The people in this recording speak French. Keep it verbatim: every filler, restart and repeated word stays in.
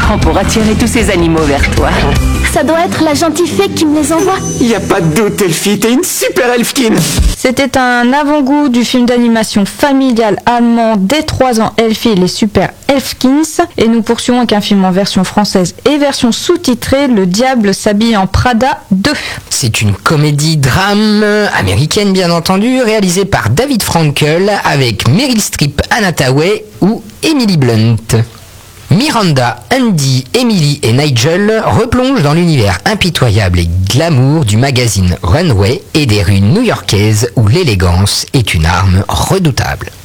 écran pour attirer tous ces animaux vers toi. Ça doit être la gentille fée qui me les envoie. Y a pas de doute, Elfie, t'es une super Elfkin. C'était un avant-goût du film d'animation familial allemand dès trois ans, Elfie et les Super Elfkins. Et nous poursuivons avec un film en version française et version sous-titrée, Le Diable s'habille en Prada deux. C'est une comédie-drame américaine bien entendu, réalisée par David Frankel avec Meryl Streep, Anne Hathaway ou Emily Blunt. Miranda, Andy, Emily et Nigel replongent dans l'univers impitoyable et glamour du magazine Runway et des rues new-yorkaises où l'élégance est une arme redoutable.